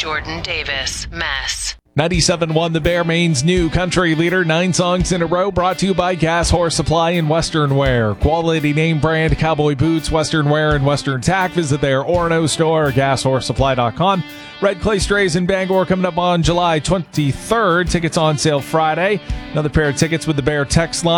Jordan Davis. Mess. 97.1 The Bear, Maine's new country leader. 9 songs in a row, brought to you by Gas Horse Supply and Western Wear. Quality name brand cowboy boots, Western Wear, and Western Tack. Visit their Orono store or gashorsesupply.com. Red Clay Strays in Bangor coming up on July 23rd. Tickets on sale Friday. Another pair of tickets with the Bear text line.